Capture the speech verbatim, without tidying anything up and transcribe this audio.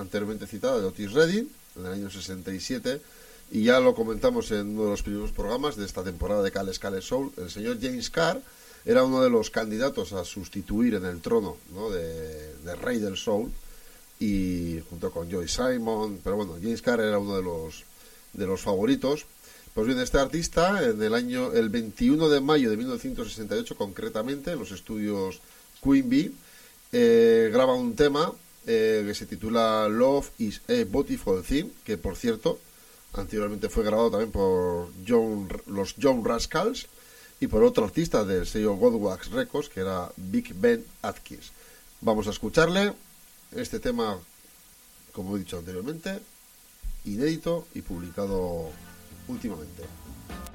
anteriormente citada de Otis Redding, en el año sesenta y siete, y ya lo comentamos en uno de los primeros programas de esta temporada de Cales Cales Soul. El señor James Carr era uno de los candidatos a sustituir en el trono, ¿no?, de, de rey del soul, y junto con Joy Simon, pero bueno, James Carr era uno de los de los favoritos. Pues bien, este artista en el año el veintiuno de mayo de mil novecientos sesenta y ocho, concretamente en los estudios Queen Bee, eh, graba un tema eh, que se titula Love is a Beautiful Thing, que por cierto anteriormente fue grabado también por John, los John Rascals, y por otro artista del sello Godwax Records, que era Big Ben Atkins. Vamos a escucharle este tema, como he dicho anteriormente, inédito y publicado últimamente.